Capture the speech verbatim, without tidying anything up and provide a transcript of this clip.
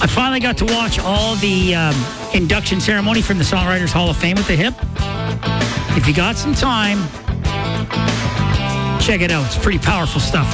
I finally got to watch all the um, induction ceremony from the Songwriters Hall of Fame with the Hip. If you got some time, check it out. It's pretty powerful stuff.